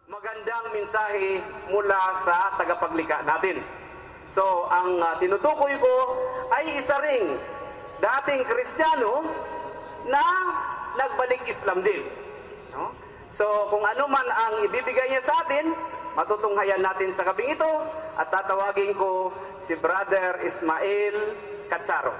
magandang mensahe mula sa tagapaglikha natin. So, ang tinutukoy ko ay isa ring dating Kristiyano na nagbalik Islam din. No? So, kung ano man ang ibibigay niya sa atin, matutunghayan natin sa gabing ito at tatawagin ko si Brother Ismael Catsaro.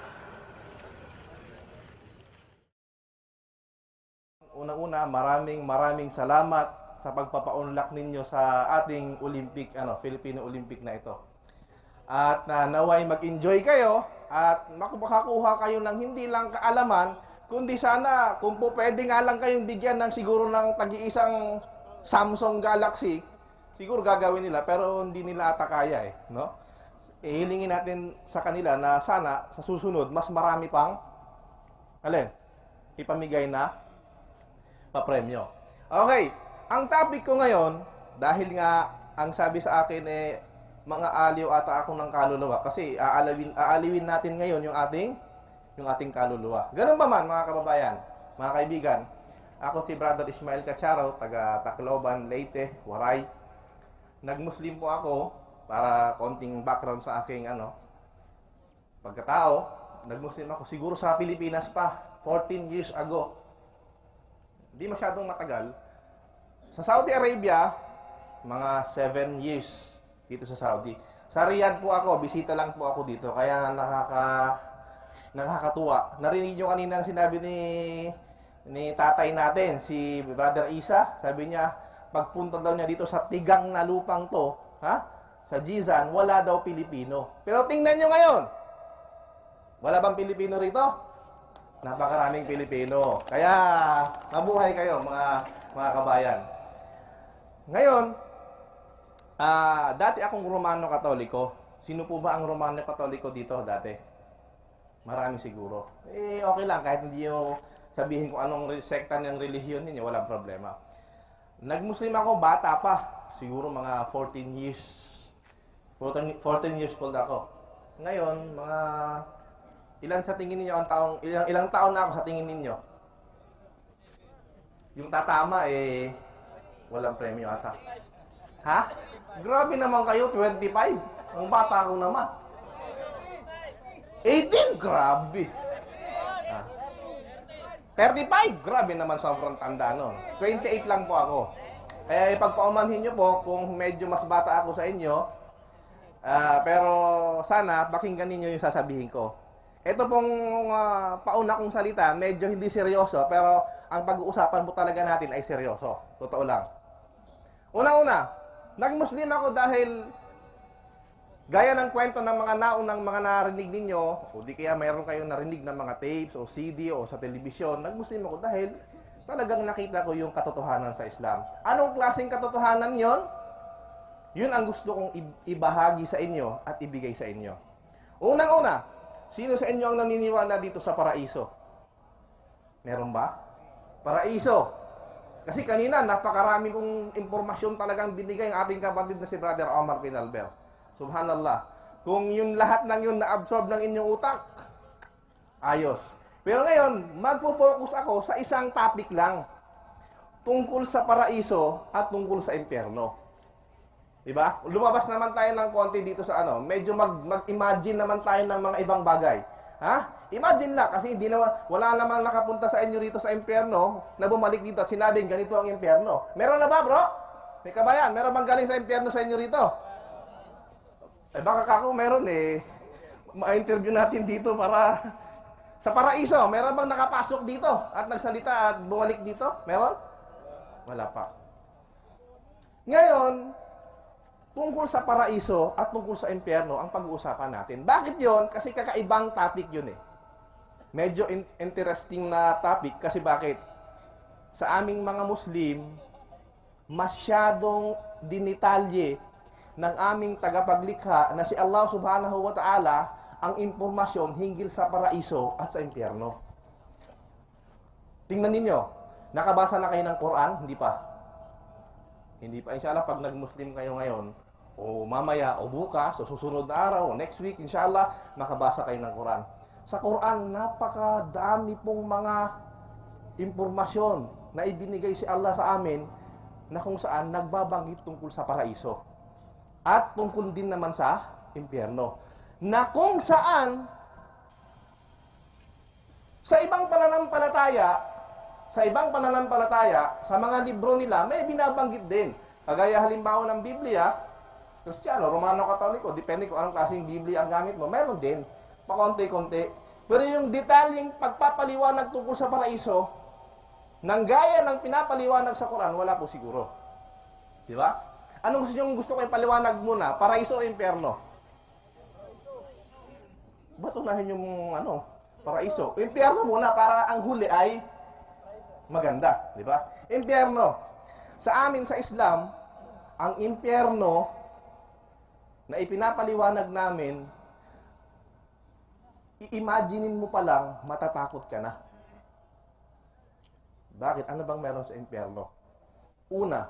Unang-una, maraming salamat sa pagpapaunlak ninyo sa ating Filipino Olympic na ito. At naway mag-enjoy kayo at makakuha kayo ng hindi lang kaalaman, kundi sana kung po pwede nga lang kayong bigyan ng siguro ng tag-iisang Samsung Galaxy, siguro gagawin nila pero hindi nila ata kaya no? Hilingin natin sa kanila na sana sa susunod mas marami pang ipamigay na papremyo. Okay, ang topic ko ngayon, dahil nga ang sabi sa akin mga aliw ata ako ng kaluluwa kasi aalawin natin ngayon yung ating kaluluwa. Ganun ba man mga kababayan, mga kaibigan? Ako si Brother Ismael Catsaro, taga Tacloban, Leyte, Waray. Nag-Muslim po ako para konting background sa aking pagkatao. Nag-Muslim ako siguro sa Pilipinas pa, 14 years ago. Hindi masyadong matagal. Sa Saudi Arabia, mga 7 years dito sa Saudi. Sa Riyadh po ako, bisita lang po ako dito. Kaya nakakatuwa. Narinig nyo kanina ang sinabi ni tatay natin, si Brother Isa. Sabi niya, pagpunta daw niya dito sa tigang na lupang to, sa Jizan, wala daw Pilipino. Pero tingnan nyo ngayon. Wala bang Pilipino rito? Napakaraming Pilipino. Kaya, mabuhay kayo mga kabayan. Ngayon, dati akong Romano Katoliko. Sino po ba ang Romano Katoliko dito dati? Marami siguro. Okay lang, kahit hindi nyo sabihin kung anong sekta ng relihiyon ninyo, walang problema. Nag-Muslim ako, bata pa. Siguro mga 14 years. 14 years old ako. Ngayon, mga ilan sa tingin niyo ilang taon na ako sa tingin ninyo? Yung tatama walang premyo ata. Ha? Grabe naman kayo, 25. Ang bata ko naman. 18, grabe. 35, grabe naman sobrang tanda nun. 28 lang po ako. Kaya ipagpaumanhin nyo po kung medyo mas bata ako sa inyo. Pero sana pakinggan ninyo yung sasabihin ko. Ito pong pauna kong salita, medyo hindi seryoso, pero ang pag-uusapan po talaga natin ay seryoso. Totoo lang. Una-una, nag-Muslim ako dahil gaya ng kwento ng mga naunang mga narinig ninyo, o di kaya mayroon kayong narinig ng mga tapes o CD o sa telebisyon, nag-Muslim ako dahil talagang nakita ko yung katotohanan sa Islam. Anong klaseng katotohanan yon? Yun ang gusto kong ibahagi sa inyo at ibigay sa inyo. Unang-una, sino sa inyo ang naniniwala dito sa paraiso? Meron ba? Paraiso. Kasi kanina, napakarami kong impormasyon talagang binigay ang ating kapatid na si Brother Omar Pinalber. Subhanallah. Kung yun lahat ng yun na-absorb ng inyong utak, ayos. Pero ngayon, magpo-focus ako sa isang topic lang. Tungkol sa paraiso at tungkol sa impyerno. Diba? Lumabas naman tayo ng konti dito sa medyo mag-imagine naman tayo ng mga ibang bagay. Imagine lang, kasi wala namang nakapunta sa inyo rito sa impyerno na bumalik dito at sinabing ganito ang impyerno. Meron na ba, bro? May kabayan, meron bang galing sa impyerno sa inyo rito? Baka kako meron ma-interview natin dito para sa paraiso. Meron bang nakapasok dito at nagsalita at bumalik dito? Meron? Wala pa. Ngayon, tungkol sa paraiso at tungkol sa impyerno ang pag-uusapan natin. Bakit yon? Kasi kakaibang topic yun Medyo interesting na topic kasi bakit? Sa aming mga Muslim, masyadong dinitalye ng aming tagapaglikha na si Allah Subhanahu wa Ta'ala ang impormasyon hinggil sa paraiso at sa impyerno. Tingnan ninyo, nakabasa na kayo ng Quran? Hindi pa. Hindi pa. Inshallah, pag nag-Muslim kayo ngayon, o mamaya, o bukas, o susunod na araw, o next week, inshallah, makabasa kayo ng Quran. Sa Quran, napakadami pong mga impormasyon na ibinigay si Allah sa amin na kung saan nagbabanggit tungkol sa paraiso. At tungkol din naman sa impyerno. Na kung saan sa ibang pananampalataya, sa mga libro nila, may binabanggit din. Kagaya halimbawa ng Biblia, Kristiyano, Romano, Katoliko, depende kung anong klaseng Biblia ang gamit mo, meron din, pakonti-konti. Pero yung detalyeng pagpapaliwanag tungkol sa paraiso, nang gaya ng pinapaliwanag sa Quran, wala po siguro. Di ba? Anong gusto ko ipaliwanag muna? Paraiso o impyerno? Ba't unahin yung paraiso? Impyerno muna para ang huli ay maganda. Di ba? Impyerno. Sa amin sa Islam, ang impyerno na ipinapaliwanag namin, i-imaginein mo pa lang, matatakot ka na. Bakit? Ano bang meron sa impyerno? Una,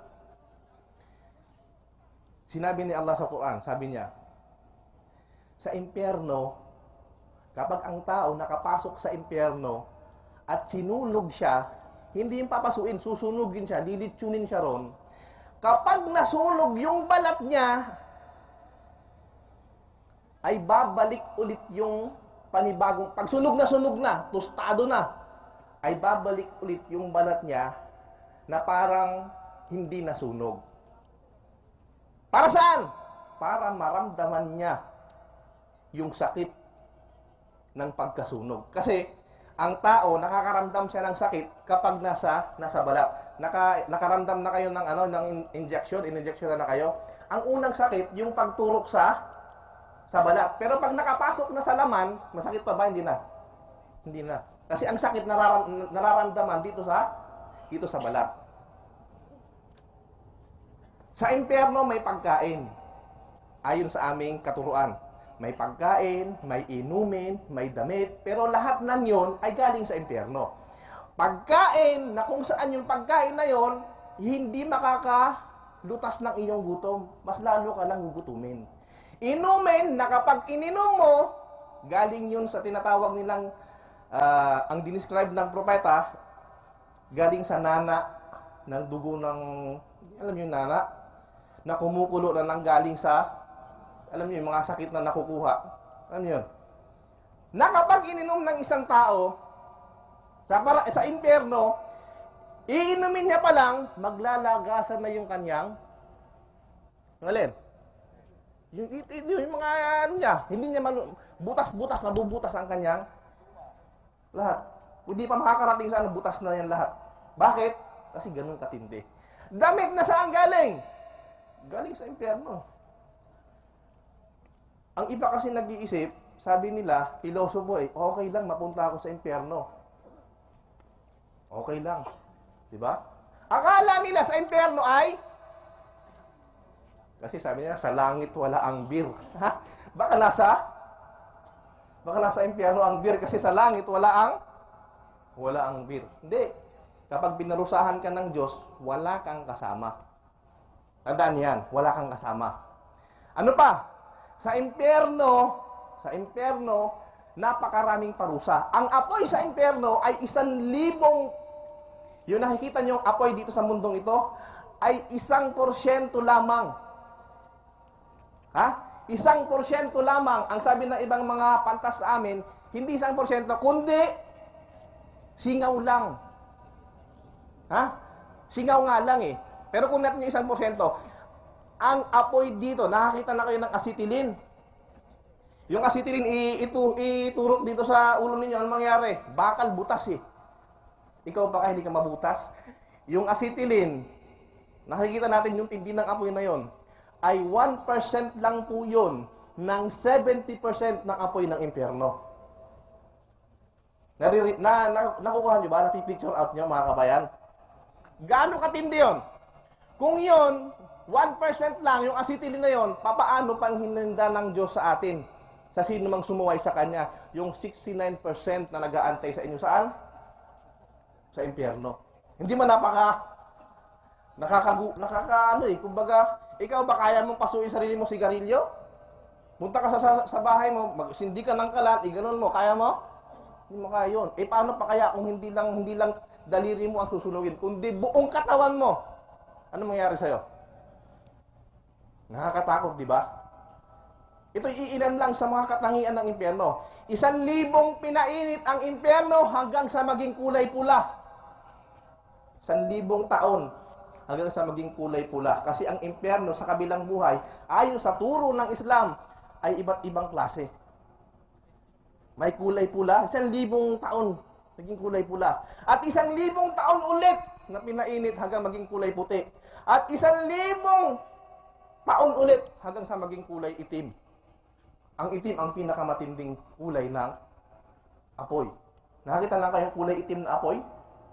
sinabi ni Allah sa Quran, sabi niya, sa impyerno, kapag ang tao nakapasok sa impyerno at sinunog siya, hindi yung papasuin, susunugin siya, lilitsunin siya ron. Kapag nasunog yung balat niya, ay babalik ulit yung panibagong, pag sunog na, tostado na, ay babalik ulit yung balat niya na parang hindi nasunog. Para saan? Para maramdaman niya yung sakit ng pagkasunog. Kasi ang tao nakakaramdam siya ng sakit kapag nasa balat. Nakaramdam na kayo ng injection na kayo. Ang unang sakit yung pagturok sa balat. Pero pag nakapasok na sa laman, masakit pa ba? Hindi na. Hindi na. Kasi ang sakit nararamdaman dito sa balat. Sa impyerno may pagkain. Ayon sa aming katuruan. May pagkain, may inumin, may damit, pero lahat ng yon ay galing sa impyerno. Pagkain, na kung saan yung pagkain na yon, hindi makakalutas ng iyong gutom. Mas lalo ka lang gugutumin. Inumin, na kapag ininom mo, galing yun sa tinatawag nilang ang dinescribe ng propeta, galing sa nana ng dugo ng, alam niyo yung nana, na kumukulo na nanggaling sa, alam niyo yung mga sakit na nakukuha. Alam niyo yun? Na kapag ininom ng isang tao, sa impyerno, iinumin niya pa lang, maglalagasan na yung kanyang, alin? Yung mga niya, hindi niya butas-butas, nabubutas ang kanyang lahat. Hindi pa makakarating sa butas na yan lahat. Bakit? Kasi ganun katindi. Damit na saan galing? Galing sa impyerno. Ang iba kasi nag-iisip, sabi nila, pilosopo okay lang mapunta ako sa impyerno. Okay lang. Diba? Akala nila sa impyerno ay, kasi sabi nila, sa langit wala ang bir. Baka nasa impyerno ang bir kasi sa langit wala ang bir. Hindi. Kapag pinarusahan ka ng Diyos, wala kang kasama. Tandaan yan, wala kang kasama. Ano pa? Sa impyerno, napakaraming parusa. Ang apoy sa impyerno ay 1,000, yung nakikita nyo apoy dito sa mundong ito, ay 1% lamang. 1% lamang. Ang sabi ng ibang mga pantas sa amin, hindi 1%, kundi singaw lang. Singaw nga lang eh. Pero kung natin yung 1%, ang apoy dito, nakakita na kayo ng acetylene. Yung acetylene, iturok dito sa ulo ninyo, ano mangyari? Bakal butas eh. Ikaw baka hindi ka mabutas? Yung acetylene, nakikita natin yung tindi ng apoy na yon, ay 1% lang po yun ng 70% ng apoy ng impyerno. Nakukuha nyo ba? Napipicture out nyo mga kabayan? Gaano katindi yun? Kung yun, 1% lang yung acetylene na yun, papaano pang hininda ng Diyos sa atin? Sa sino mang sumuway sa Kanya? Yung 69% na nag-aantay sa inyo saan? Sa impyerno. Hindi man kumbaga, ikaw ba kaya mong pasuin sarili mo sigarilyo? Punta ka sa bahay mo, magsindi ka ng kalat, iganon mo, kaya mo? Hindi mo kaya yun. Paano pa kaya kung hindi lang daliri mo ang susunugin, kundi buong katawan mo Ano mangyari sa'yo? Nakakatakot, di ba? Ito iilan lang sa mga katangian ng impyerno. 1,000 pinainit ang impyerno hanggang sa maging kulay pula. 1,000 taon hanggang sa maging kulay pula. Kasi ang impyerno sa kabilang buhay, ayon sa turo ng Islam, ay iba't ibang klase. May kulay pula, 1,000 taon naging kulay pula. At 1,000 taon ulit na pinainit hanggang maging kulay puti. At 1,000 taon ulit hanggang sa maging kulay itim. Ang itim ang pinakamatinding kulay ng apoy. Nakakita lang kayong kulay itim na apoy?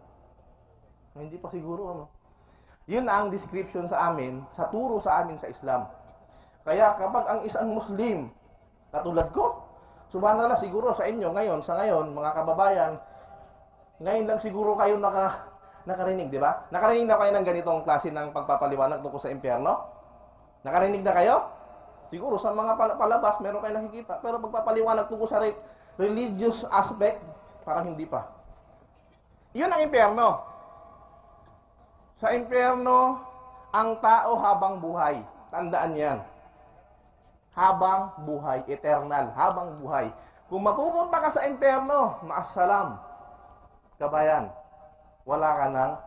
Hindi pa siguro, ano? Yun ang description sa amin, sa turo sa amin sa Islam. Kaya kapag ang isang Muslim, katulad ko, subhanallah, siguro sa inyo ngayon, mga kababayan, ngayon lang siguro kayo nakarinig, di ba? Nakarinig na kayo ng ganitong klase ng pagpapaliwanag tungkol sa impyerno? Nakarinig na kayo? Siguro sa mga palabas, meron kayo nakikita. Pero pagpapaliwanag tungkol sa religious aspect, parang hindi pa. Yun ang impyerno. Sa impyerno, ang tao habang buhay. Tandaan yan. Habang buhay, eternal, habang buhay. Kung mapupunta ka sa impyerno, maasalam, kabayan, wala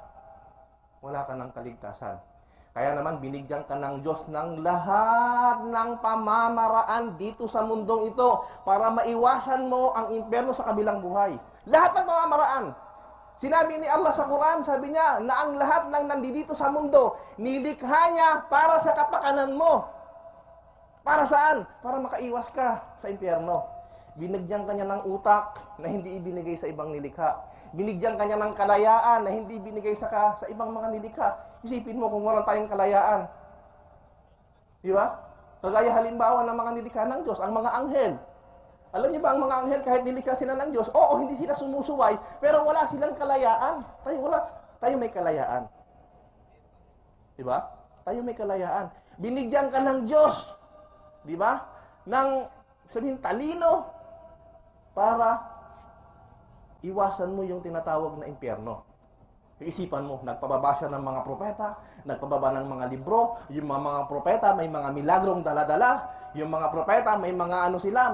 ka ng kaligtasan. Kaya naman binigyan ka ng Diyos ng lahat ng pamamaraan dito sa mundong ito para maiwasan mo ang impyerno sa kabilang buhay. Lahat ng pamamaraan. Sinabi ni Allah sa Quran, sabi niya na ang lahat ng nandito sa mundo, nilikha niya para sa kapakanan mo. Para saan? Para makaiwas ka sa impyerno. Binigyan ka niya ng utak na hindi ibinigay sa ibang nilikha. Binigyan ka niya ng kalayaan na hindi binigay sa ibang mga nilikha. Isipin mo kung wala tayong kalayaan. Di ba? Kagaya halimbawa ng mga nilikha ng Diyos, ang mga anghel. Alam niyo ba ang mga anghel kahit nilikha sila ng Diyos, oo, hindi sila sumusuway, pero wala silang kalayaan. Tayo may kalayaan. Di ba? Tayo may kalayaan. Binigyan ka ng Diyos, di ba? Ng sabihin talino para iwasan mo yung tinatawag na impyerno. Isipan mo, nagpababa siya ng mga propeta, nagpababa ng mga libro, yung mga propeta may mga milagrong dala-dala, yung mga propeta may mga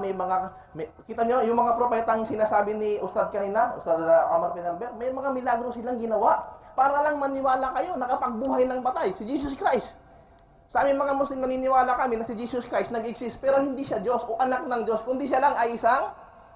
kita nyo, yung mga propetang sinasabi ni Ustad kanina, Ustad Amar Pinalbert, may mga milagro silang ginawa para lang maniwala kayo, nakapagbuhay ng patay, si Jesus Christ. Sa aming mga Muslim, naniniwala kami na si Jesus Christ nag-exist, pero hindi siya Diyos o anak ng Diyos, kundi siya lang ay isang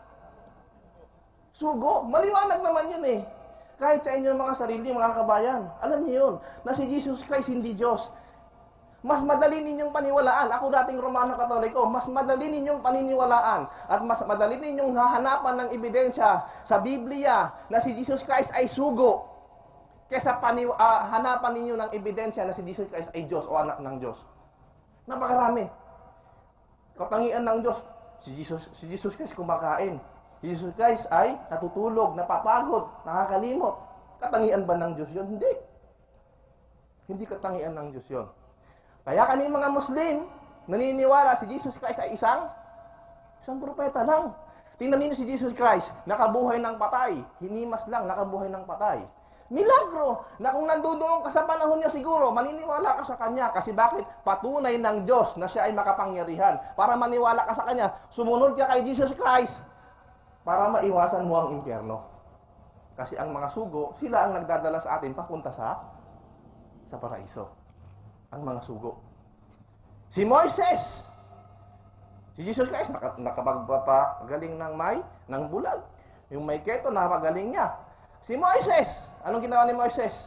sugo. Maliwanag naman yun eh. Kahit sa inyong mga sarili, mga kabayan, alam niyo yun, na si Jesus Christ hindi Diyos. Mas madali ninyong paniwalaan. Ako dating Romano Katoliko, mas madali ninyong paniniwalaan at mas madali ninyong hahanapan ng ebidensya sa Biblia na si Jesus Christ ay sugo kaysa hanapan ninyo ng ebidensya na si Jesus Christ ay Diyos o anak ng Diyos. Napakarami. Katangian ng Diyos, si Jesus Christ kumakain. Jesus Christ ay natutulog, napapagod, nakakalimot. Katangian ba ng Diyos yun? Hindi. Hindi katangian ng Diyos yun. Kaya kami mga Muslim, naniniwala si Jesus Christ ay isang propeta lang. Tingnan niyo si Jesus Christ, nakabuhay ng patay. Hinimas lang, nakabuhay ng patay. Milagro, na kung nandoon ka sa panahon niya siguro, maniniwala ka sa Kanya. Kasi bakit? Patunay ng Diyos na siya ay makapangyarihan. Para maniwala ka sa Kanya, sumunod ka kay Jesus Christ para maiwasan mo ang impyerno. Kasi ang mga sugo, sila ang nagdadala sa atin papunta sa paraiso. Ang mga sugo. Si Moises, si Jesus Christ, nakapagpapagaling ng bulag. Yung may keto, napagaling niya. Si Moises, anong ginawa ni Moises?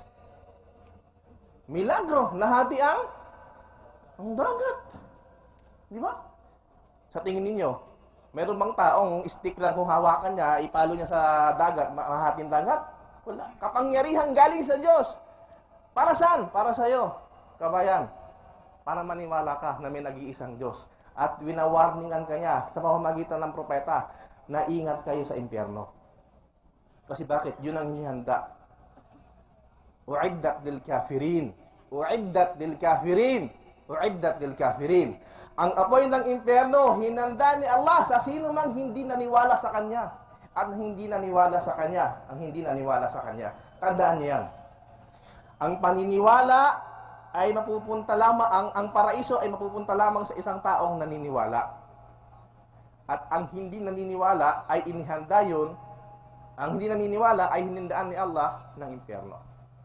Milagro, nahati ang dagat. Di ba? Sa tingin ninyo, meron bang taong stick lang kung hawakan niya, ipalo niya sa dagat, mahahating dagat? Wala. Kapangyarihan galing sa Diyos. Para saan? Para sa'yo, kabayan. Para maniwala ka na may nag-iisang Diyos. At winawarningan ka niya sa pamamagitan ng propeta na ingat kayo sa impyerno. Kasi bakit? Yun ang hinihanda. U'iddat lil kafirin. U'iddat lil kafirin. U'iddat lil kafirin. Ang apoy ng impyerno, hinanda ni Allah sa sino mang hindi naniwala sa Kanya. At hindi naniwala sa Kanya. Ang hindi naniwala sa Kanya. Tandaan niyo yan. Ang paniniwala ay mapupunta lamang, ang paraiso ay mapupunta lamang sa isang taong naniniwala. At ang hindi naniniwala ay inihanda yun, ang hindi naniniwala ay hinindaan ni Allah ng impyerno.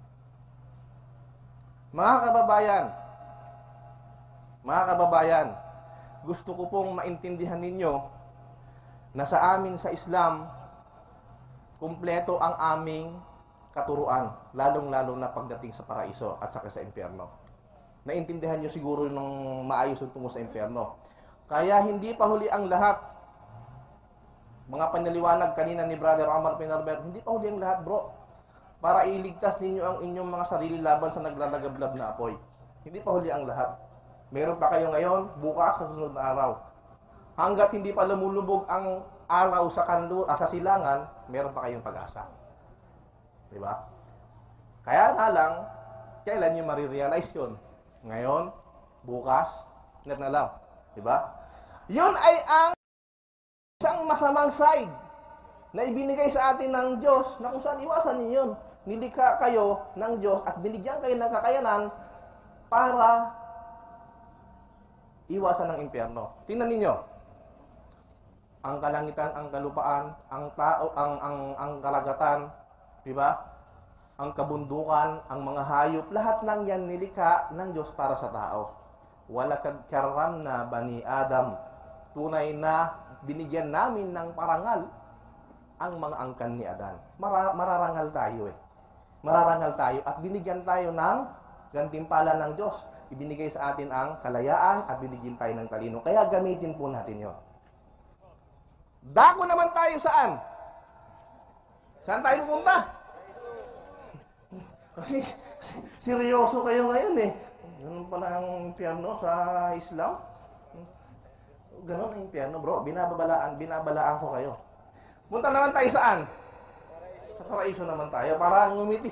Mga kababayan, gusto ko pong maintindihan ninyo na sa amin sa Islam, kumpleto ang aming katuruan, lalong-lalo na pagdating sa paraiso at saka sa impyerno. Naintindihan nyo siguro ng maayos yung tungo sa impyerno. Kaya hindi pa huli ang lahat. Mga panaliwanag kanina ni Brother Omar Pinarbert, hindi pa huli ang lahat, bro. Para iligtas ninyo ang inyong mga sarili laban sa naglalagablab na apoy. Hindi pa huli ang lahat. Meron pa kayo ngayon, bukas, sa susunod na araw. Hanggat hindi pa lumulubog ang araw sa sa silangan, meron pa kayong pag-asa. Diba? Kaya nga lang, kailan nyo marirealize yun? Ngayon, bukas, net na lang. Diba? Yun ay ang isang masamang side na ibinigay sa atin ng Diyos na kung saan iwasan ninyo yun. Nilikha kayo ng Diyos at binigyan kayo ng kakayanan para iwasan ng impyerno. Tingnan ninyo. Ang kalangitan, ang kalupaan, ang tao, ang karagatan, di ba? Ang kabundukan, ang mga hayop, lahat ng yan nilikha ng Diyos para sa tao. Walakad karramna bani Adam. Tunay na binigyan namin ng parangal ang mga angkan ni Adan. Mararangal tayo eh. Mararangal tayo at binigyan tayo ng gantimpala ng Diyos. Ibinigay sa atin ang kalayaan at binigyan tayo ng talino. Kaya gamitin po natin yon. Dako naman tayo saan? Saan tayo pupunta? Kasi seryoso kayo ngayon eh. Ganun pala ang impyerno sa Islam. Ganun ang impyerno, bro. Binabalaan ko kayo. Punta naman tayo saan? Sa paraiso naman tayo. Para ngumiti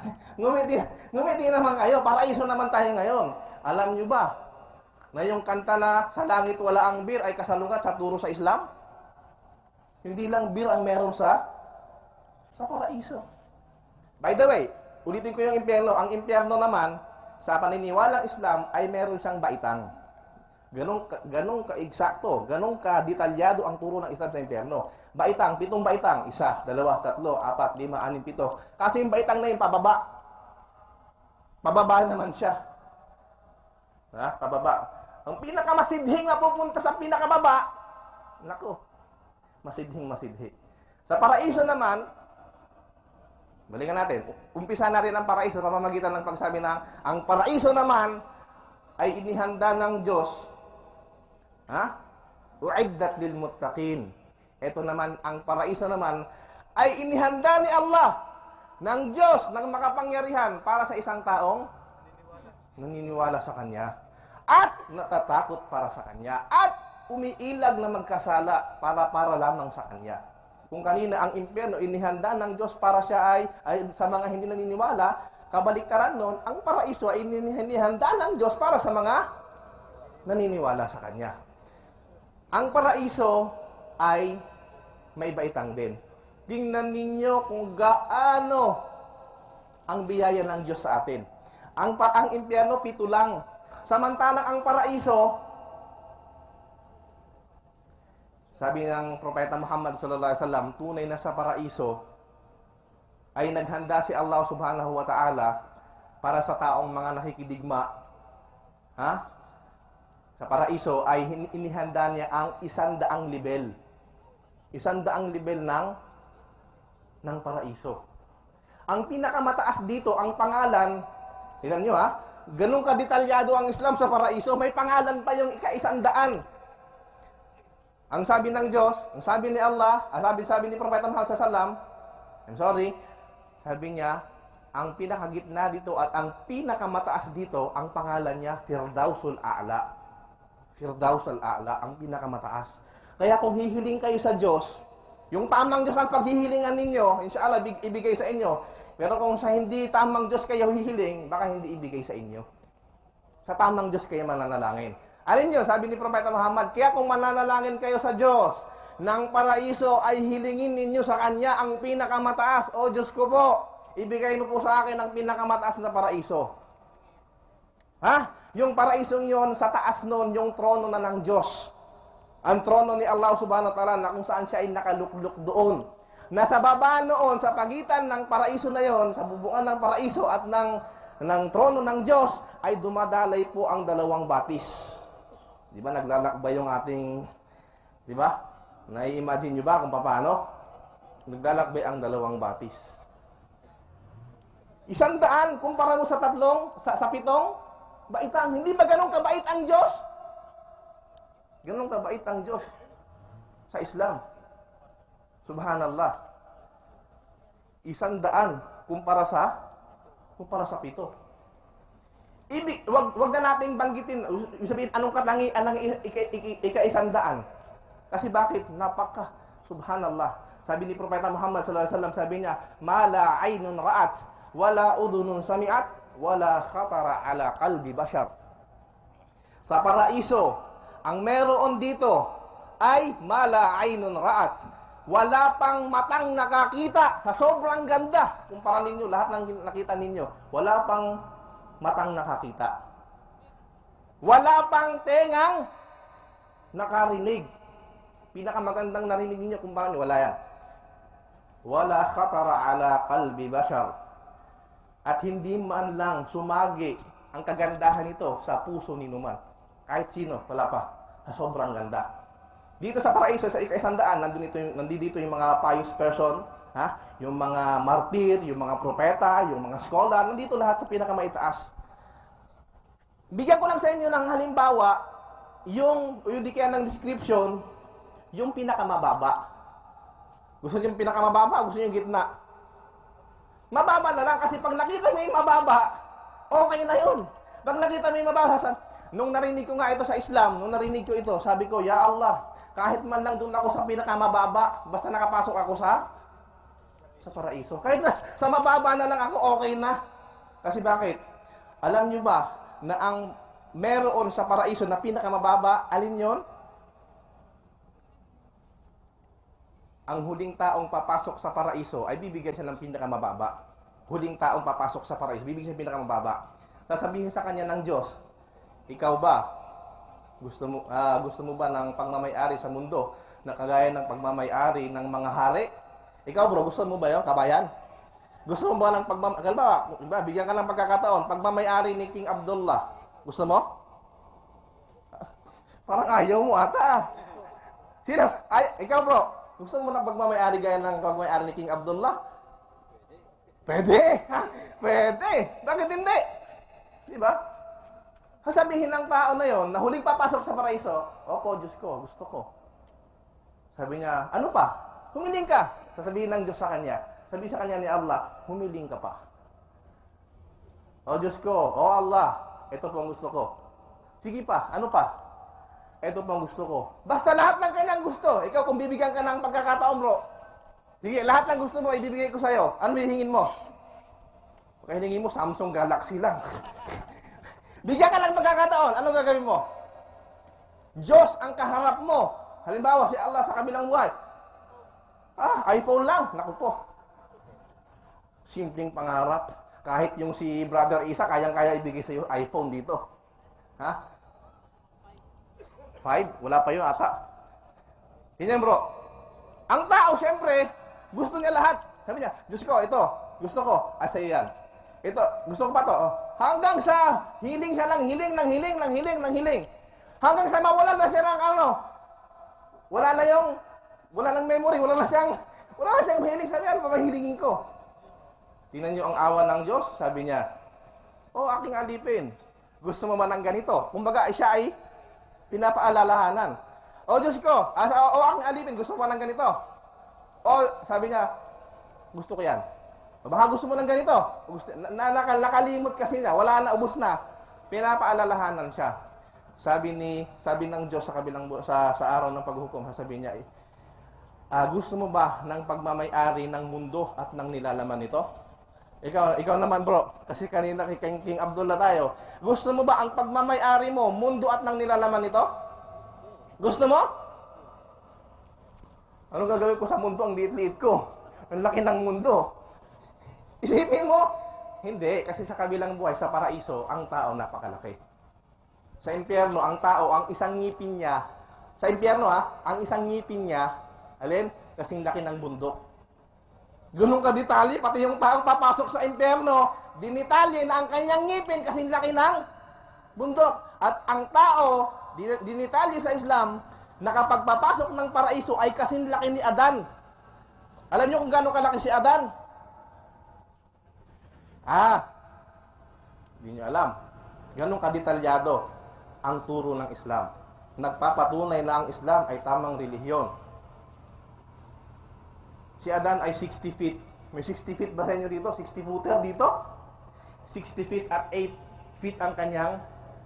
naman kayo. Paraiso naman tayo ngayon. Alam nyo ba na yung kanta na sa langit wala ang bir ay kasalungat sa turo sa Islam? Hindi lang bir ang meron sa paraiso. By the way, ulitin ko yung impyerno. Ang impyerno naman, sa paniniwalang Islam, ay meron siyang baitang. Ganong ka-eksakto, ganong ka-detalyado ang turo ng Islam sa impyerno. Baitang, 7 baitang. 1, 2, 3, 4, 5, 6, 7. Kasi yung baitang na yun, pababa. Pababa naman siya. Ha? Pababa. Ang pinakamasidhi nga pupunta sa pinakababa, nako, masidhing-masidhi. Sa paraiso naman, balikan natin. Umpisa natin ang paraiso sa pamamagitan ng pagsabi ng ang paraiso naman ay inihanda ng Diyos. Ha? Uiddat lil muttaqin. Ito naman, ang paraiso naman ay inihanda ni Allah ng Diyos, ng makapangyarihan para sa isang taong naniniwala sa Kanya at natatakot para sa Kanya at umiilag na magkasala para lamang sa Kanya. Kung kanina ang impyerno inihanda ng Diyos para siya ay sa mga hindi naniniwala, kabaliktaran nun, ang paraiso ay inihanda ng Diyos para sa mga naniniwala sa Kanya. Ang paraiso ay may baitang din. Tingnan ninyo kung gaano ang biyaya ng Diyos sa atin. Ang impyerno, 7 lang. Samantalang ang paraiso, sabi ng Propeta Muhammad sallallahu alaihi wasallam, tunay na sa paraiso ay naghanda si Allah subhanahu wa ta'ala para sa taong mga nakikidigma. Ha? Sa paraiso ay inihanda niya ang 100 level. 100 level ng paraiso. Ang pinakamataas dito, ang pangalan, tingnan nyo ha, ganun kadetalyado ang Islam sa paraiso, may pangalan pa yung ika-100. Ang sabi ng Diyos, ang sabi ni Allah, sabi ni Propeta Muhammad sallallahu alaihi wasallam, sabi niya, ang pinakagitna dito at ang pinakamataas dito, ang pangalan niya, Firdausul A'la. Firdausul A'la, ang pinakamataas. Kaya kung hihiling kayo sa Diyos, yung tamang Diyos ang paghihilingan ninyo, inshallah, ibigay sa inyo. Pero kung sa hindi tamang Diyos kayo hihiling, baka hindi ibigay sa inyo. Sa tamang Diyos kayo mananalangin. Alin nyo, sabi ni Propeta Muhammad, kaya kung mananalangin kayo sa Diyos, ng paraiso ay hilingin ninyo sa Kanya ang pinakamataas. O Diyos ko po, ibigay mo po sa akin ang pinakamataas na paraiso. Ha? Yung paraisong yon, sa taas nun, yung trono na ng Diyos. Ang trono ni Allah subhanahu wa ta'ala na kung saan siya ay nakalukluk doon. Nasa baba noon, sa pagitan ng paraiso na yon, sa bubuan ng paraiso at ng trono ng Diyos, ay dumadalay po ang dalawang batis. Di ba naglalakbay yung ating, di ba? Nai-imagine nyo ba kung paano? Naglalakbay ang dalawang batis. 100 kumpara mo sa sa 7 baitang. Hindi ba ganun kabait ang Diyos? Ganun kabait ang Diyos sa Islam. Subhanallah. 100 kumpara sa 7. Wag na nating banggitin, sabihin anong katangi, anong ika-100. Kasi bakit? Subhanallah. Sabi ni Propeta Muhammad sallallahu alaihi wasallam, sabi niya, "Mala aynun ra'at, wala udhunun sami'at, wala khatara ala qalbi bashar." Sa paraiso, ang meron dito ay mala aynun ra'at. Wala pang matang nakakita sa sobrang ganda. Kumpara ninyo, lahat ng nakita ninyo, wala pang matang nakakita. Wala pang tengang nakarinig. Pinakamagandang narinig ninyo, kumpara ninyo, wala yan. Wala khatara ala qalbi bashar. At hindi man lang sumagi ang kagandahan nito sa puso ni numan. Kahit sino, wala pa. Sa sobrang ganda. Dito sa paraiso, sa ika-100, nandito yung mga pious person, ha? Yung mga martir, yung mga propeta, yung mga scholar, nandito lahat sa pinakamaitaas. Bigyan ko lang sa inyo ng halimbawa, yung di kaya ng description, yung pinakamababa. Gusto niyo yung pinakamababa, gusto niyo yung gitna? Mababa na lang, kasi pag nakita mo yung mababa, okay na yun. Pag nakita mo yung mababa, nung narinig ko nga ito sa Islam, nung narinig ko ito, sabi ko, Ya Allah, kahit man lang doon ako sa pinakamababa, basta nakapasok ako sa paraiso. Kahit na, sa mababa na lang ako, okay na. Kasi bakit? Alam nyo ba na ang meron sa paraiso na pinakamababa, alin yon? Ang huling taong papasok sa paraiso ay bibigyan siya ng pinakamababa. Huling taong papasok sa paraiso, bibigyan siya ng pinakamababa. Sasabihin sa kanya ng Diyos, ikaw ba, gusto mo ba ng pagmamay-ari sa mundo na kagaya ng pagmamay-ari ng mga hari? Ikaw bro, gusto mo ba yun, kabayan? Gusto mo ba ng bigyan ka ng pagkakataon, pagmamay-ari ni King Abdullah, gusto mo? Parang ayaw mo ata. Sino? Ikaw bro, gusto mo ng pagmamay-ari gaya ng pagmamay-ari ni King Abdullah? Pwede. Pwede. Bakit hindi? Di ba? Sasabihin ng tao na yon, na huling papasok sa paraiso, opo, Diyos ko, gusto ko. Sabi niya, ano pa? Humiling ka. Sasabihin ng Diyos sa kanya. Sabi sa kanya ni Allah, humiling ka pa. O Diyos ko, o Allah, ito po ang gusto ko. Sige pa, ano pa? Ito po ang gusto ko. Basta lahat ng kanyang gusto. Ikaw, kung bibigyan ka ng pagkakataon, bro, sige, lahat ng gusto mo, ibibigay ko sa'yo. Ano hihingin mo? Kaya hilingin mo, Samsung Galaxy lang. Bigyan ka lang pagkakataon, ano gagawin mo? Diyos ang kaharap mo. Halimbawa, si Allah sa kabilang buhay. iPhone lang. Naku po. Simpleng pangarap. Kahit yung si Brother Isa, kayang-kaya ibigay sa iyo iPhone dito. Ha? 5? Wala pa yun ata. Ganyan bro. Ang tao, syempre, gusto niya lahat. Sabi niya, Diyos ko, ito, gusto ko. Sa'yo yan. Ito, gusto ko pa to. Hanggang sa hiling siya ng hiling, ng hiling, ng hiling, ng hiling. Hanggang sa mawala na siya ng wala nang memory, wala na siyang hiling. Sabi, ano pa mahilingin ko? Tingnan niyo ang awa ng Diyos, sabi niya, aking alipin, gusto mo ba ng ganito? Kumbaga, siya ay pinapaalalahanan. Diyos ko, aking alipin, gusto mo ba ng ganito? Sabi niya, gusto ko yan. Baka gusto mo ng ganito. Nakalimot kasi niya. Wala na, ubos na. Pinapaalalahanan siya. Sabi ng Diyos sa araw ng paghukom, sabi niya, gusto mo ba ng pagmamay-ari ng mundo at ng nilalaman nito? Ikaw naman bro, kasi kanina kay King Abdullah tayo. Gusto mo ba ang pagmamay-ari mo, mundo at ng nilalaman nito? Gusto mo? Ano gagawin ko sa mundo? Ang liit-liit ko. Ang laki ng mundo. Isipin mo, Hindi, kasi sa kabilang buhay, sa paraiso, ang tao napakalaki. Sa impyerno, ang tao, ang isang ngipin niya, sa impyerno ang isang ngipin niya, alin? Kasing laki ng bundok. Ganun ka detalye, pati yung taong papasok sa impyerno, dinitalye na ang kanyang ngipin kasing laki ng bundok. At ang tao, dinitalye sa Islam, na kapag papasok ng paraiso ay kasing laki ni Adan. Alam niyo kung gaano kalaki si Adan? Hindi niyo alam. Ganun kadetalyado ang turo ng Islam. Nagpapatunay na ang Islam ay tamang relihiyon. Si Adan ay 60 feet. May 60 feet ba sa inyo dito? 60 footer dito? 60 feet at 8 feet ang kanyang.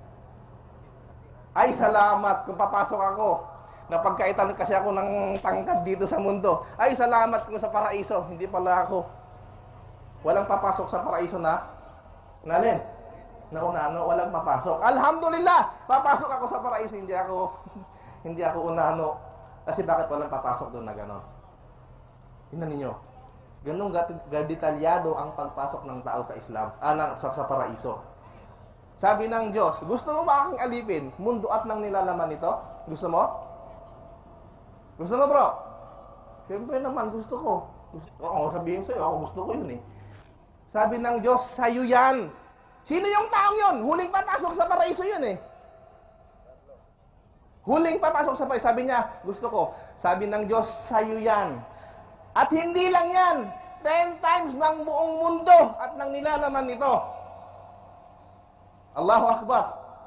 Ay, salamat kung papasok ako. Napagkaitan kasi ako ng tangkad dito sa mundo. Ay, salamat kung sa paraiso. Hindi pala ako. Walang papasok sa paraiso na nalin. Naunano, walang papasok. Alhamdulillah, papasok ako sa paraiso. Hindi ako unano. Kasi bakit walang papasok doon na gano'n? Tingnan ninyo. Ganun detalyado ang pagpasok ng tao sa Islam, sa paraiso. Sabi ng Diyos, gusto mo ba aking alipin? Mundo at nang nilalaman nito? Gusto mo? Gusto mo, bro? Siyempre naman, gusto ko. Sabihin sa'yo, ako gusto ko yun eh. Sabi ng Diyos, sa'yo yan. Sino yung taong yun? Huling papasok sa paraiso yun eh. Huling papasok sa paraiso. Sabi niya, gusto ko. Sabi ng Diyos, sa'yo yan. At hindi lang yan. 10 times ng buong mundo at ng nilalaman nito. Allahu Akbar.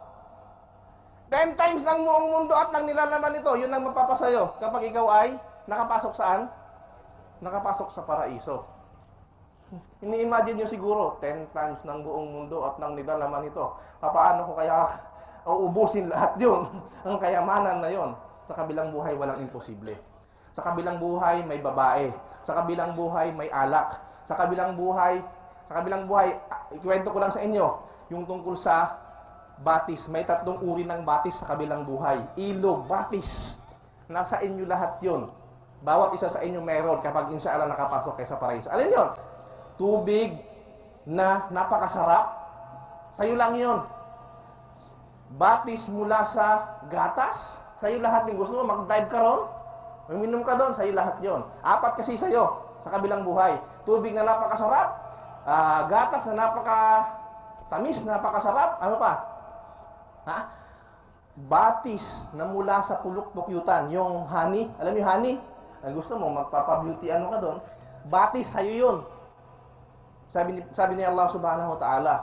10 times ng buong mundo at ng nilalaman nito. Yun ang mapapasayo kapag ikaw ay nakapasok saan? Nakapasok sa paraiso. Ini-imagine nyo siguro, 10 times ng buong mundo at ng nilalaman nito. Paano ko kaya uubusin lahat yun? Ang kayamanan na yon. Sa kabilang buhay, walang imposible. Sa kabilang buhay, may babae. Sa kabilang buhay, may alak. Sa kabilang buhay, ikwento ko lang sa inyo, yung tungkol sa batis. May 3 uri ng batis sa kabilang buhay. Ilog, batis. Nasa inyo lahat yun. Bawat isa sa inyo meron kapag inshallah nakapasok kayo sa paraiso. Alin yun? Tubig na napakasarap. Sa'yo lang yun. Batis mula sa gatas. Sa'yo lahat yung gusto mo. Mag-dive ka ron. Uminom ka doon. Sa'yo lahat yun. 4 kasi sa'yo sa kabilang buhay. Tubig na napakasarap. Gatas na napakatamis, napakasarap. Ano pa? Batis na mula sa pulok-pukyutan. Yung honey. Alam yung honey? Ang gusto mo, magpapabeauty ano ka doon. Batis, sa'yo yun. Sabi ni Allah subhanahu wa ta'ala.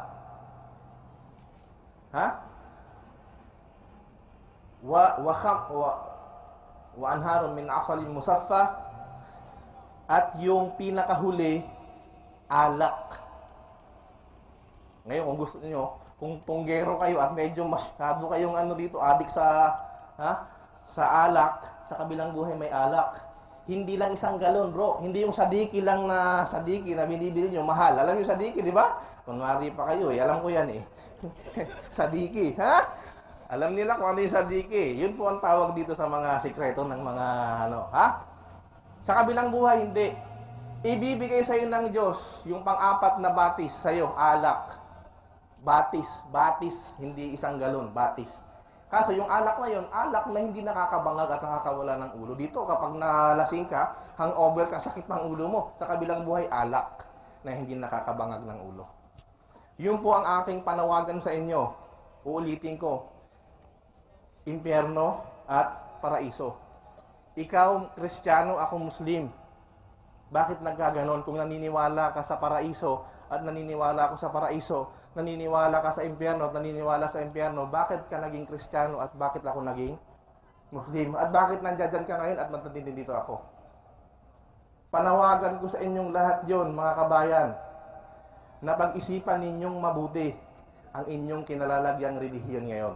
Wa anharun min asalin musaffa. At yung pinakahuli, alak. Ngayon, kung gusto niyo, kung tunggero kayo at medyo masyado kayong adik sa alak, sa kabilang buhay may alak. Hindi lang 1 galon, bro. Hindi yung sadiki lang na sadiki na binibili nyo, mahal. Alam yung sadiki, di ba? Kunwari pa kayo, alam ko yan eh. Sadiki, Alam nila kung ano yung sadiki. Yun po ang tawag dito sa mga sikreto ng mga Sa kabilang buhay, hindi. Ibibigay sa'yo ng Diyos yung pang-4 na batis sa'yo, alak. Batis, hindi 1 galon, batis. Kaso yung alak na yun, alak na hindi nakakabangag at nakakawala ng ulo. Dito kapag nalasing ka, hangover ka, sakit ng ulo mo. Sa kabilang buhay, alak na hindi nakakabangag ng ulo. Yun po ang aking panawagan sa inyo. Uulitin ko. Impyerno at paraiso. Ikaw, Kristiyano, ako Muslim. Bakit nagkaganon? Kung naniniwala ka sa paraiso at naniniwala ako sa paraiso, naniniwala ka sa impyerno at naniniwala sa impyerno, bakit ka naging Kristiyano at bakit ako naging Muslim? At bakit nandiyan ka ngayon at matutindi dito ako? Panawagan ko sa inyong lahat yon, mga kabayan, na pag-isipan ninyong mabuti ang inyong kinalalagyang relihiyon ngayon.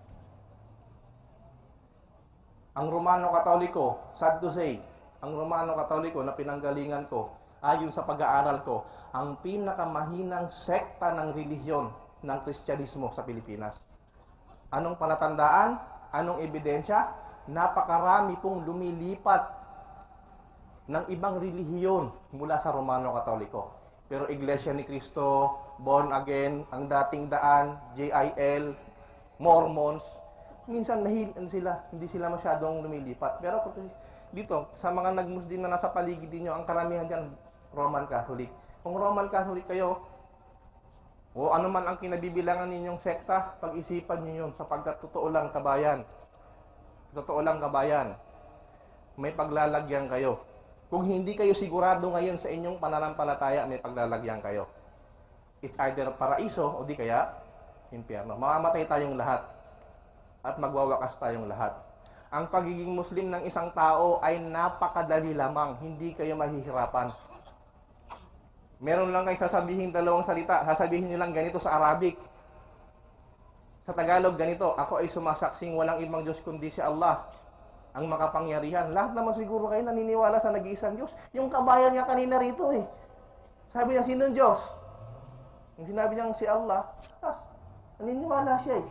Ang Romano Katoliko, sad to say, ang Romano Katoliko na pinanggalingan ko, ayon sa pag-aaral ko, ang pinakamahinang sekta ng relihiyon ng Kristyanismo sa Pilipinas. Anong palatandaan? Anong ebidensya? Napakarami pong lumilipat ng ibang relihiyon mula sa Romano Katoliko. Pero Iglesia ni Cristo, born again, ang dating daan, JIL, Mormons. Minsan hindi sila masyadong lumilipat. Pero dito, sa mga nag-Muslim na nasa paligid niyo, ang karamihan dyan, Roman Catholic. Kung Roman Catholic kayo, o ano man ang kinabibilangan ninyong sekta, pag-isipan niyo yun, sapagkat totoo lang kabayan. Totoo lang kabayan. May paglalagyan kayo. Kung hindi kayo sigurado ngayon sa inyong pananampalataya, may paglalagyan kayo. It's either paraiso o di kaya impyerno. Mamamatay tayong lahat at magwawakas tayong lahat. Ang pagiging Muslim ng isang tao ay napakadali lamang. Hindi kayo mahihirapan. Meron lang kayo sasabihin dalawang salita. Sasabihin nyo lang ganito sa Arabic. Sa Tagalog ganito, ako ay sumasaksing walang ibang Diyos kundi si Allah, ang makapangyarihan. Lahat naman siguro kayo naniniwala sa nag-iisang Diyos. Yung kabayan niya kanina rito eh. Sabi niya, sinong Diyos? Yung sinabi niyang si Allah, naniniwala siya eh.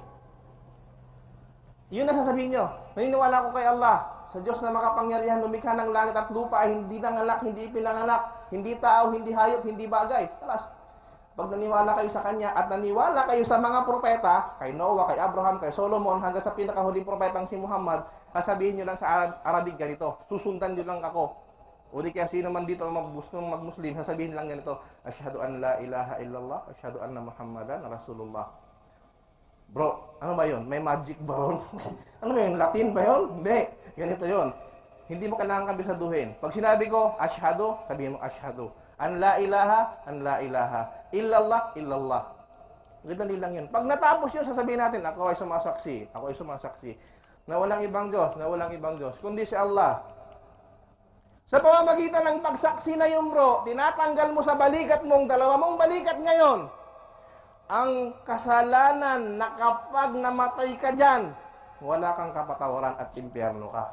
Yun ang sasabihin niyo. Naniniwala ko kay Allah, sa Diyos na makapangyarihan, lumikha ng langit at lupa, hindi nanganak, hindi pinanganak, hindi tao, hindi hayop, hindi bagay. Talas. Pag naniwala kayo sa Kanya at naniwala kayo sa mga propeta, kay Noah, kay Abraham, kay Solomon, hanggang sa pinakahuling propetang si Muhammad, sasabihin nyo lang sa Arabic ganito, susundan nyo lang ako. O di kaya sino man dito gustong mag-Muslim, sasabihin lang ganito, Asyhadu an la ilaha illallah, asyhadu anna Muhammadan Rasulullah. Bro, ano ba yun? May magic ba ron? Ano ba yun? Latin ba yun? Hindi. Ganito yun. Hindi mo kailangan kabisaduhin. Pag sinabi ko, asyhadu, sabihin mo asyhadu. An la ilaha, illallah, illallah. Dali lang yun. Pag natapos yun, sasabihin natin, ako ay sumasaksi, na walang ibang Diyos, kundi si Allah. Sa pamamagitan ng pagsaksi na yun, bro, tinatanggal mo sa balikat mong, dalawa mong balikat ngayon, ang kasalanan na kapag namatay ka dyan, wala kang kapatawaran at impyerno ka.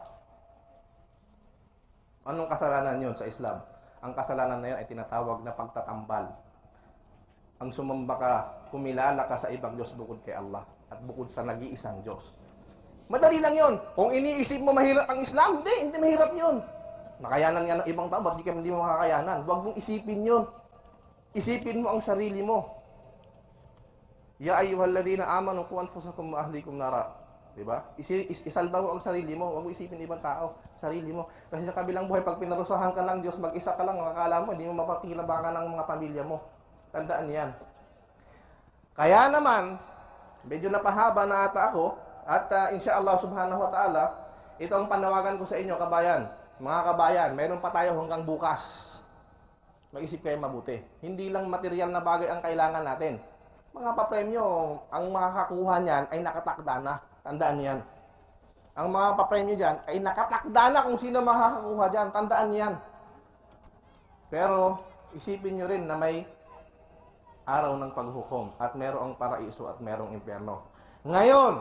Anong kasalanan yun sa Islam? Ang kasalanan na yun ay tinatawag na pagtatambal. Ang sumamba ka, kumilala ka sa ibang Diyos bukod kay Allah at bukod sa nag-iisang Diyos. Madali lang yun. Kung iniisip mo mahirap ang Islam, hindi mahirap yun. Makayanan nga ng ibang tao, ba't hindi mo makakayanan? Huwag mong isipin yun. Isipin mo ang sarili mo. Ya ayyuhalladhina amanu qu anfusakum wa ahlikum nara. Diba? Isalba mo ang sarili mo, huwag mo isipin ibang tao, sarili mo. Kasi sa kabilang buhay, pag pinarusahan ka lang Diyos, mag-isa ka lang, makakala mo, hindi mo mapakilabakan ng mga pamilya mo. Tandaan yan. Kaya naman, medyo napahaba na ata ako, at insyaAllah subhanahu wa ta'ala, ito ang panawagan ko sa inyo, kabayan. Mga kabayan, meron pa tayo hanggang bukas. Mag-isip kayo mabuti. Hindi lang material na bagay ang kailangan natin. Mga papremyo, ang makakakuha niyan ay nakatakda na. Tandaan niyan. Ang mga papremyo dyan ay nakatakda na kung sino makakakuha dyan. Tandaan niyan. Pero isipin nyo rin na may araw ng paghukom at merong paraiso at merong impyerno. Ngayon,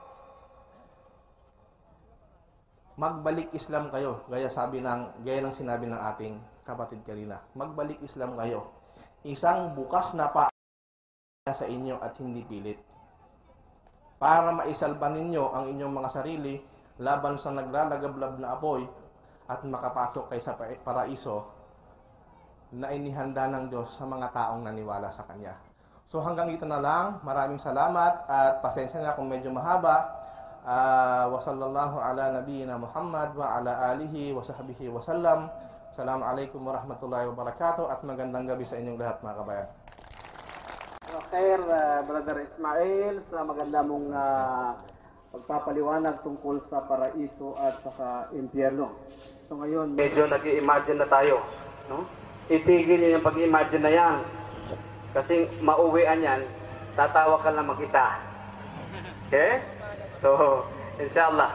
magbalik Islam kayo. Gaya ng sinabi ng ating kapatid kanina. Magbalik Islam kayo. Isang bukas na pa sa inyo at hindi pilit. Para maisalba ninyo ang inyong mga sarili laban sa naglalagablab na apoy at makapasok kay sa paraiso na inihanda ng Diyos sa mga taong naniwala sa Kanya. So hanggang dito na lang. Maraming salamat at pasensya na kung medyo mahaba. Wa sallallahu ala nabiyyina Muhammad wa ala alihi wa sahbihi wa sallam. Assalamualaikum warahmatullahi wabarakatuh at magandang gabi sa inyong lahat, mga kabayan. Okay, Brother Ismail, sa maganda mong pagpapaliwanag tungkol sa paraiso at saka impyerno. So ngayon, medyo nag-i-imagine na tayo, no? Itigil niyo yung pag-imagine na yan. Kasi mauwian yan, tatawa ka lang mag-isa. Okay? So, inshallah.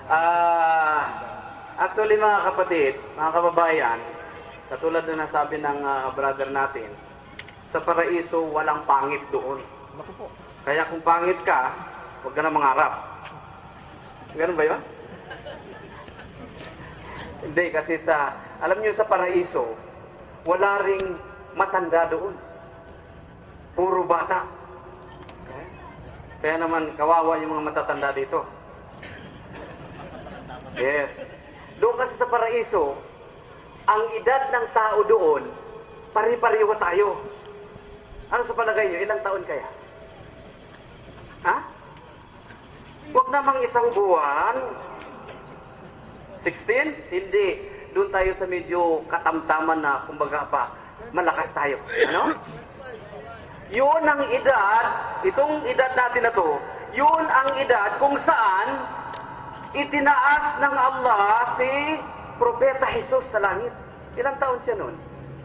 Actually, mga kapatid, mga kababayan, katulad na nasabi ng brother natin, sa paraiso, walang pangit doon. Kaya kung pangit ka, huwag ka na mangarap. Ganun ba yun? Hindi, kasi alam niyo sa paraiso, wala ring matanda doon. Puro bata. Okay? Kaya naman, kawawa yung mga matatanda dito. Yes. Doon kasi sa paraiso, ang edad ng tao doon, pari-pariwa tayo. Ano sa palagay nyo? Ilang taon kaya? Ha? Huwag namang isang buwan. 16? Hindi. Doon tayo sa medyo katamtaman na, kumbaga pa, malakas tayo. Ano? Yun ang edad, itong edad natin na to, yun ang edad kung saan itinaas ng Allah si Propeta Jesus sa langit. Ilang taon siya noon?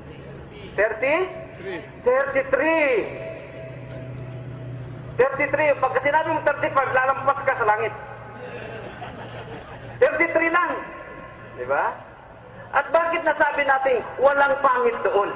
33. Pagka sinabi mong 35, lalampas ka sa langit. 33 lang. Diba? At bakit nasabi natin walang pangit doon?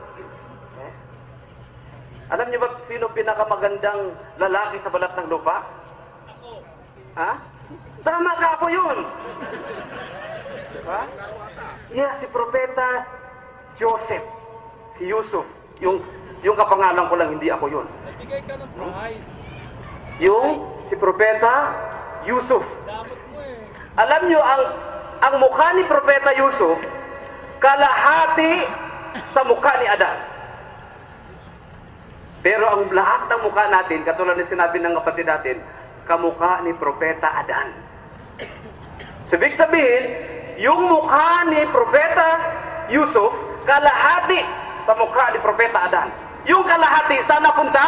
Alam niyo ba sino pinakamagandang lalaki sa balat ng lupa? Ako. Ha? Tama ka, ako yun. Diba? Yes, si Propeta Joseph. Si Yusuf. Yung kapangalan ko lang, hindi ako yun. Nagbigay ka ng prize. Yung si Propeta Yusuf. Alam niyo, ang mukha ni Propeta Yusuf, kalahati sa mukha ni Adan. Pero ang lahat ng mukha natin, katulad na sinabi ng kapatid natin, kamukha ni Propeta Adan. So, ibig sabihin, yung mukha ni Propeta Yusuf, kalahati sa mukha ni Propeta Adan. Yung kalahati, saan napunta?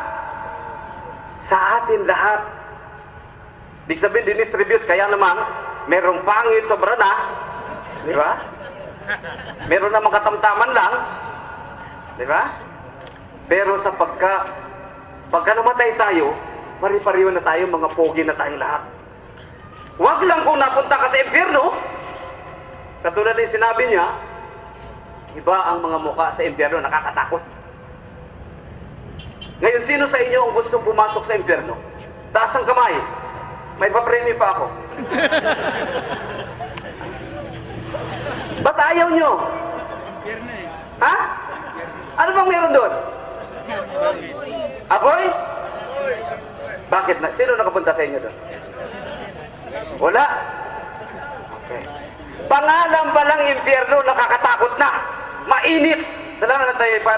Sa atin lahat. Ibig sabihin, dinistribute, kaya naman, merong pangit, sobra na. Di ba? Meron namang katamtaman lang. Di ba? Pero sa pagka namatay tayo, pari-pariho na tayo, mga pogi na tayong lahat. Huwag lang kung napunta ka sa impyerno. Katulad ng sinabi niya, iba ang mga mukha sa impyerno, nakakatakot. Ngayon, sino sa inyo ang gustong pumasok sa impyerno? Taas ang kamay. May papremyo pa ako. Ba't ayaw nyo? Ha? Ano bang meron doon? Apoy? Bakit? Sino nakapunta sa inyo doon? Wala? Okay. Pangalan pa lang impyerno, nakakatakot na. Mainit. Salamat na tayo.